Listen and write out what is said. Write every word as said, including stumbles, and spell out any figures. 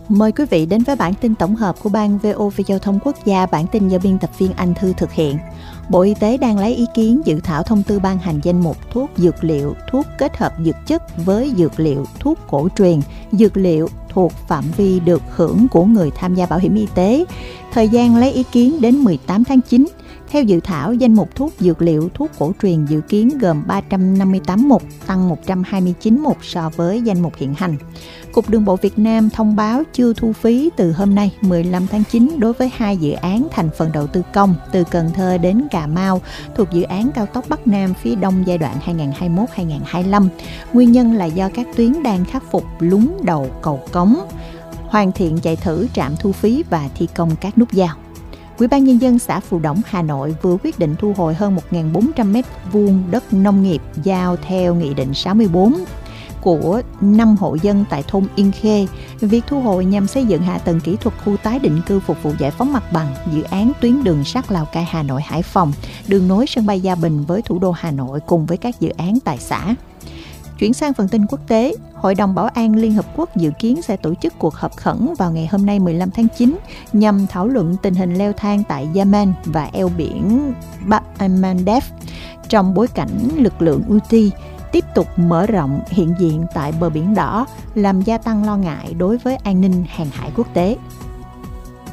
Mời quý vị đến với bản tin tổng hợp của Ban vê o vê Giao thông Quốc gia, bản tin do biên tập viên Anh Thư thực hiện. Bộ Y tế đang lấy ý kiến dự thảo thông tư ban hành danh mục thuốc dược liệu, thuốc kết hợp dược chất với dược liệu, thuốc cổ truyền, dược liệu thuộc phạm vi được hưởng của người tham gia bảo hiểm y tế. Thời gian lấy ý kiến đến mười tám tháng chín. Theo dự thảo, danh mục thuốc dược liệu, thuốc cổ truyền dự kiến gồm ba trăm năm mươi tám mục, tăng một trăm hai mươi chín mục so với danh mục hiện hành. Cục Đường bộ Việt Nam thông báo chưa thu phí từ hôm nay mười lăm tháng chín đối với hai dự án thành phần đầu tư công từ Cần Thơ đến Cà Mau thuộc dự án cao tốc Bắc Nam phía Đông giai đoạn hai nghìn không trăm hai mươi mốt đến hai nghìn không trăm hai mươi lăm. Nguyên nhân là do các tuyến đang khắc phục lún đầu cầu cống, hoàn thiện chạy thử trạm thu phí và thi công các nút giao. Ủy ban Nhân dân xã Phù Đổng, Hà Nội vừa quyết định thu hồi hơn một nghìn bốn trăm mét vuông đất nông nghiệp giao theo Nghị định sáu mươi tư của năm hộ dân tại thôn Yên Khê. Việc thu hồi nhằm xây dựng hạ tầng kỹ thuật khu tái định cư phục vụ giải phóng mặt bằng dự án tuyến đường sắt Lào Cai, Hà Nội, Hải Phòng, đường nối sân bay Gia Bình với thủ đô Hà Nội cùng với các dự án tại xã. Chuyển sang phần tin quốc tế, Hội đồng Bảo an Liên Hợp Quốc dự kiến sẽ tổ chức cuộc họp khẩn vào ngày hôm nay mười lăm tháng chín nhằm thảo luận tình hình leo thang tại Yemen và eo biển Bab el-Mandeb trong bối cảnh lực lượng Houthi tiếp tục mở rộng hiện diện tại bờ Biển Đỏ, làm gia tăng lo ngại đối với an ninh hàng hải quốc tế.